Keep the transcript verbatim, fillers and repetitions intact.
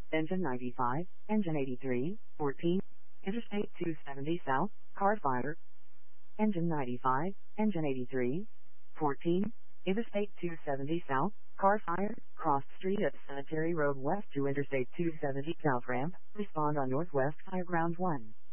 Engine ninety-five, Engine eighty-three, fourteen, Interstate two seventy South, car fire. Engine ninety-five, Engine eighty-three, fourteen, Interstate two seventy South, car fire, crossed street at Cemetery Road west to Interstate two seventy South ramp, respond on Northwest Higher Ground one.